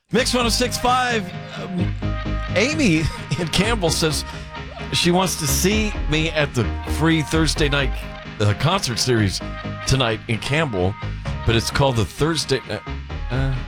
Mix 106.5. Amy in Campbell says she wants to see me at the free Thursday night concert series tonight in Campbell, but it's called the Thursday.